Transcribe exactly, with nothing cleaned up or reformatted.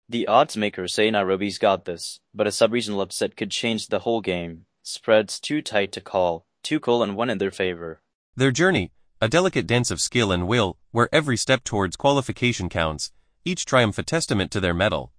The odds makers say Nairobi's got this, but a sub-regional upset could change the whole game. Spread's too tight to call, Tuchel and one in their favor. Their journey, a delicate dance of skill and will, where every step towards qualification counts, each triumph a testament to their mettle.